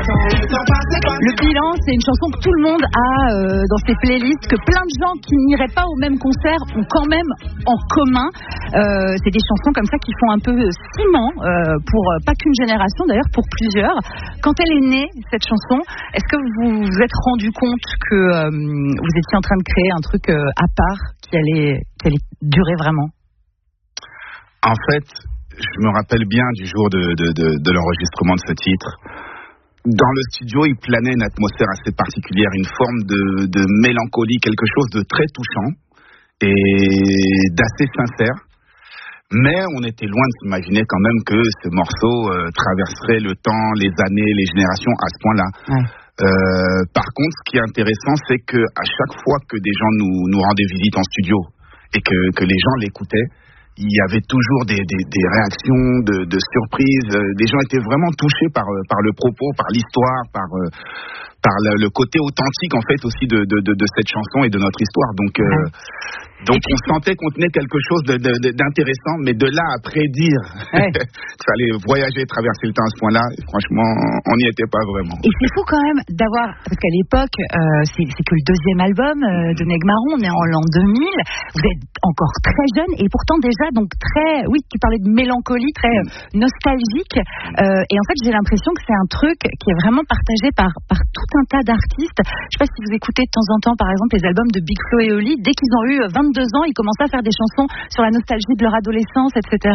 Le bilan, c'est une chanson que tout le monde a dans ses playlists, que plein de gens qui n'iraient pas au même concert ont quand même en commun. C'est des chansons comme ça qui font un peu ciment pour pas qu'une génération, d'ailleurs pour plusieurs. Quand elle est née, cette chanson, est-ce que vous vous êtes rendu compte que vous étiez en train de créer un truc à part qui allait durer vraiment? En fait, je me rappelle bien du jour de l'enregistrement de ce titre. Dans le studio, il planait une atmosphère assez particulière, une forme de mélancolie, quelque chose de très touchant et d'assez sincère. Mais on était loin de s'imaginer quand même que ce morceau traverserait le temps, les années, les générations à ce point-là. Ouais. Par contre, ce qui est intéressant, c'est qu'à chaque fois que des gens nous rendaient visite en studio et que les gens l'écoutaient, il y avait toujours des réactions de surprise. Les gens étaient vraiment touchés par le propos, par l'histoire, par le côté authentique en fait aussi de cette chanson et de notre histoire. Donc on sentait qu'on tenait quelque chose d'intéressant, mais de là à prédire qu'il fallait voyager, traverser le temps à ce point-là, franchement, on n'y était pas vraiment. Et c'est fou quand même d'avoir, parce qu'à l'époque, c'est que le deuxième album de Negmarron, on est en l'an 2000, vous êtes encore très jeune et pourtant déjà donc très, oui, tu parlais de mélancolie, très nostalgique. Et en fait, j'ai l'impression que c'est un truc qui est vraiment partagé par tout un tas d'artistes. Je sais pas si vous écoutez de temps en temps, par exemple, les albums de Big Flo et Oli, dès qu'ils ont eu 22 ans, ils commençaient à faire des chansons sur la nostalgie de leur adolescence, etc.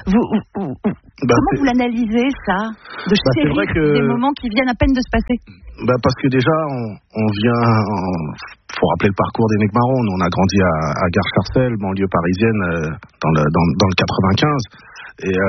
Comment vous l'analysez, ça? De chérir des moments qui viennent à peine de se passer? Parce que déjà, on vient... faut rappeler le parcours des Negmarron. Nous, on a grandi à Gare-Charcel, banlieue parisienne, dans le 95. Et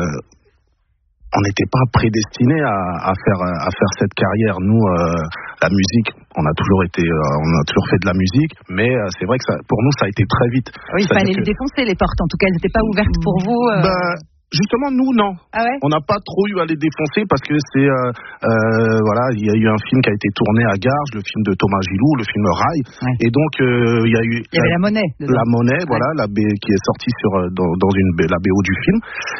on n'était pas prédestinés à faire cette carrière. Nous, la musique, on a toujours fait de la musique, mais c'est vrai que pour nous, ça a été très vite. Oui, il fallait les défoncer, les portes. En tout cas, elles n'étaient pas ouvertes pour vous. Justement, nous, non. Ah ouais? On n'a pas trop eu à les défoncer parce que c'est... voilà, il y a eu un film qui a été tourné à Garges, le film de Thomas Gilou, le film Rail. Ouais. Et donc, il y a eu... Il y avait La Monnaie. La Monnaie, voilà, qui est sortie dans la BO du film.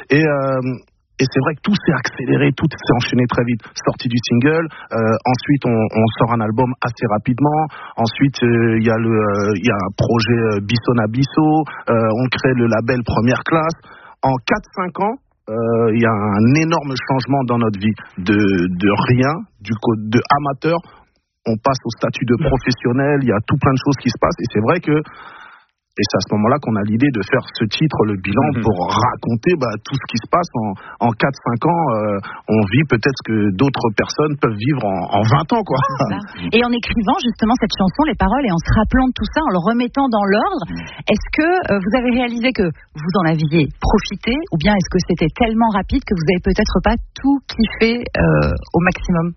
Et c'est vrai que tout s'est accéléré, tout s'est enchaîné très vite. Sortie du single, ensuite on sort un album assez rapidement. Ensuite il y a un projet Bisson à Bissot. On crée le label Première Classe. En 4-5 ans, il y a un énorme changement dans notre vie. De rien, de amateur, on passe au statut de professionnel. Il y a tout plein de choses qui se passent. Et c'est vrai que et c'est à ce moment-là qu'on a l'idée de faire ce titre, le bilan, pour raconter tout ce qui se passe en 4-5 ans. On vit peut-être ce que d'autres personnes peuvent vivre en 20 ans, quoi. Et en écrivant justement cette chanson, les paroles, et en se rappelant de tout ça, en le remettant dans l'ordre, est-ce que vous avez réalisé que vous en aviez profité, ou bien est-ce que c'était tellement rapide que vous n'avez peut-être pas tout kiffé au maximum?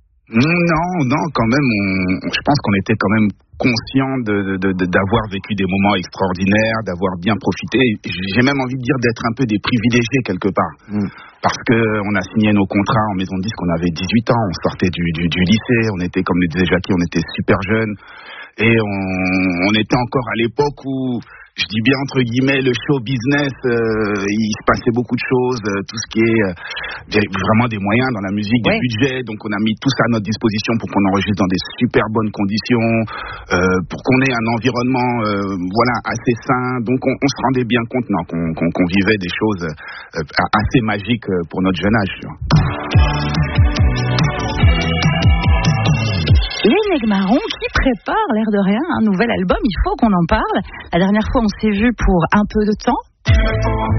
Non, quand même, je pense qu'on était quand même conscient d'avoir vécu des moments extraordinaires, d'avoir bien profité. J'ai même envie de dire d'être un peu des privilégiés quelque part. Parce qu'on a signé nos contrats en maison de disque, on avait 18 ans, on sortait du lycée, on était, comme le disait Jackie, on était super jeunes. Et on était encore à l'époque où, je dis bien entre guillemets, le show business, il se passait beaucoup de choses, tout ce qui est vraiment des moyens dans la musique, des budgets. Donc on a mis tout ça à notre disposition pour qu'on enregistre dans des super bonnes conditions, pour qu'on ait un environnement assez sain. Donc on se rendait bien compte qu'on vivait des choses assez magiques pour notre jeune âge. Les Negmarron qui préparent, l'air de rien, un nouvel album, il faut qu'on en parle. La dernière fois, on s'est vu pour un peu de temps.